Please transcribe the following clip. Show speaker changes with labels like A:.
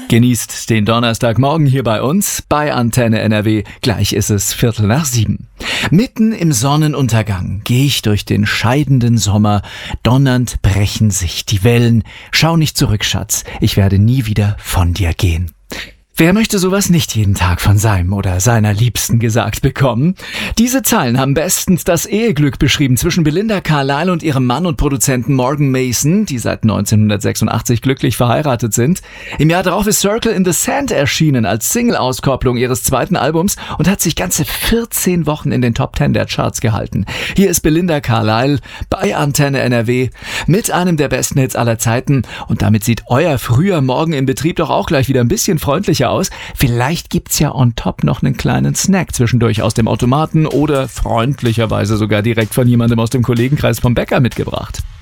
A: Genießt den Donnerstagmorgen hier bei uns, bei Antenne NRW. Gleich ist es 6:15. Mitten im Sonnenuntergang gehe ich durch den scheidenden Sommer. Donnernd brechen sich die Wellen. Schau nicht zurück, Schatz. Ich werde nie wieder von dir gehen. Wer möchte sowas nicht jeden Tag von seinem oder seiner Liebsten gesagt bekommen? Diese Zeilen haben bestens das Eheglück beschrieben zwischen Belinda Carlisle und ihrem Mann und Produzenten Morgan Mason, die seit 1986 glücklich verheiratet sind. Im Jahr darauf ist Circle in the Sand erschienen als Single-Auskopplung ihres zweiten Albums und hat sich ganze 14 Wochen in den Top 10 der Charts gehalten. Hier ist Belinda Carlisle bei Antenne NRW mit einem der besten Hits aller Zeiten und damit sieht euer früher Morgen im Betrieb doch auch gleich wieder ein bisschen freundlicher aus. Vielleicht gibt's ja on top noch einen kleinen Snack zwischendurch aus dem Automaten oder freundlicherweise sogar direkt von jemandem aus dem Kollegenkreis vom Bäcker mitgebracht.